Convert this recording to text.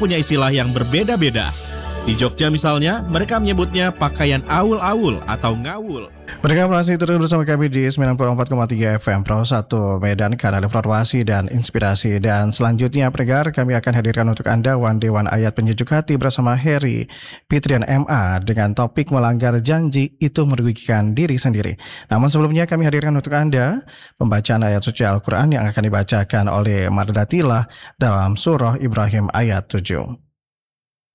punya istilah yang berbeda-beda. Di Jogja misalnya, mereka menyebutnya pakaian awul-awul atau ngawul. Mereka masih terus bersama kami di 94,3 FM Pro 1 Medan, kanal informasi dan inspirasi. Dan selanjutnya pendengar, kami akan hadirkan untuk Anda One Day One Ayat Penyejuk Hati bersama Heri Fitrian MA dengan topik melanggar janji itu merugikan diri sendiri. Namun sebelumnya kami hadirkan untuk Anda pembacaan ayat suci Al-Quran yang akan dibacakan oleh Mardatila dalam surah Ibrahim ayat 7.